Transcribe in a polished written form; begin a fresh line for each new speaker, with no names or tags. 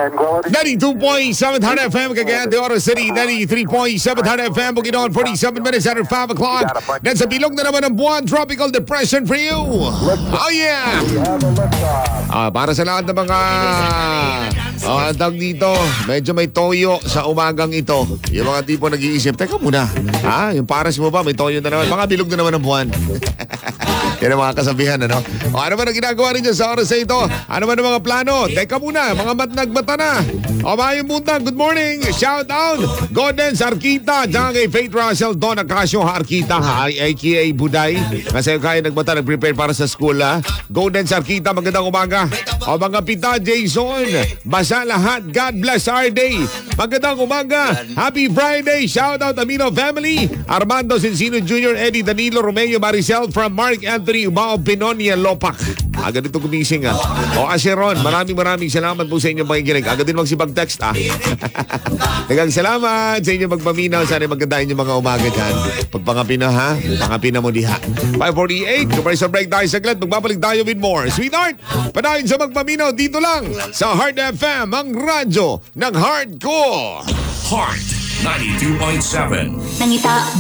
Tranquility.
92.7 Hard FM, Cagayan de Oro City. 93.7 Hard FM, Bukidnon, 47 minutes after 5 o'clock. Nasa bilog na naman ang buwan, tropical depression for you. Oh yeah!
We have a liftoff.
Para sa lahat ng mga tawag dito, medyo may toyo sa umagang ito. Yung mga tipo nag-iisip, teka muna, yung paras mo ba, may toyo na naman. Baka bilog na naman ang buwan. Yan ang mga kasabihan, ano? O ano ba ang ginagawa ninyo sa oras na ito? Ano ba ang mga plano? Teka muna, mga matnagbata na. O Mayong Buntag, good morning. Shout out. Godens Arkita. Diyan kay Faith Russell, Don Acasio Arkita, aka Buday. Kasi kaya nagbata, nag-prepare para sa school, ha? Godens Arkita, magandang umaga. O mga pita, Jason. Basa lahat. God bless our day. Magandang umaga. Happy Friday. Shout out Amino family. Armando Cincino Jr., Eddie Danilo Romeo Maricel from Mark Anthony Ubao Pinonia Lopak. Agad ito gumising, ha. O Asheron, maraming salamat po sa inyong pakikinig. Agad din magsipag-text, ha. Dagang salamat sa inyong pagpaminaw. Sana maganda inyong mga umaga dyan. Pagpangapina, ha. Pangapina mo diha. 5:48. Commercial break tayo saglit. Magbabalik tayo with more. Sweetheart, panahin sa magpaminaw dito lang sa Heart FM, ang radyo ng Hardcore.
Heart 92.7.
Nangita